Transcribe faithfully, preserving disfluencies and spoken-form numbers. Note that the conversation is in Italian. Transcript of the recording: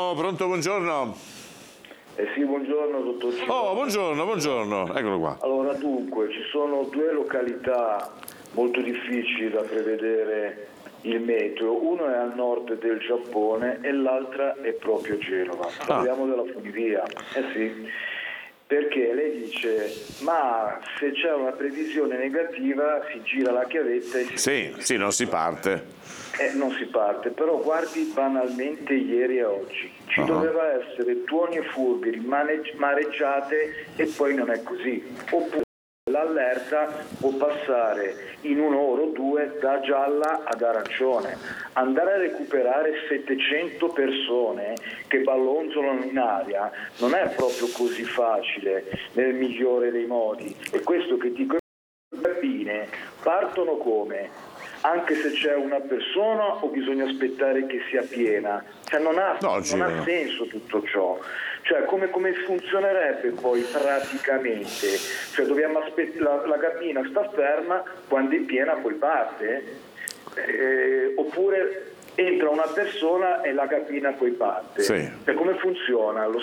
Pronto, pronto, buongiorno. Eh sì, buongiorno dottor Ciro. Oh, buongiorno, buongiorno, eccolo qua. Allora, dunque, ci sono due località molto difficili da prevedere il meteo. Uno è al nord del Giappone e l'altra è proprio Genova. Parliamo della funivia. Eh sì. Perché lei dice, ma se c'è una previsione negativa si gira la chiavetta e si... Sì, sì, non si parte. Eh, non si parte, però guardi banalmente ieri e oggi. Ci Uh-huh. doveva essere tuoni e furberi, maneggi- mareggiate e poi non è così. Oppure l'allerta può passare in un'ora o due da gialla ad arancione. Andare a recuperare settecento persone che ballonzolano in aria non è proprio così facile nel migliore dei modi. E questo che dico, le cabine partono come? Anche se c'è una persona o bisogna aspettare che sia piena? Cioè non ha, No, non ha senso tutto ciò. Cioè come, come funzionerebbe poi praticamente? Cioè dobbiamo aspettare, la, la cabina sta ferma, quando è piena poi parte? Eh, oppure entra una persona e la cabina poi parte? Sì. Cioè come funziona? Lo